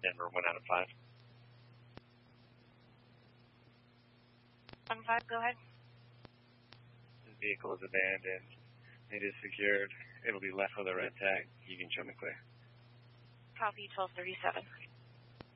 Denver 1 out of 5. 1-5, go ahead. The vehicle is abandoned. It is secured. It'll be left with a red tag. You can show me clear. Copy 1237.